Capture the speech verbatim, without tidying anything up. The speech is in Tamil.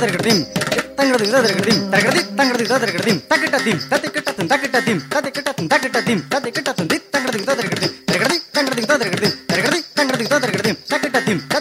தரகடதிம் தங்கடது தரகடதிம் தரகடதி தங்கடது தரகடதிம் தக்கிட்டதிம் தத்திக்கிட்டதும் தக்கிட்டதிம் தத்திக்கிட்டதும் தக்கிட்டதிம் தத்திக்கிட்டதும் தி தங்கடது தரகடதிம் தரகடதி தங்கடது தரகடதிம் தரகடதி தங்கடது தரகடதிம் தக்கிட்டதிம்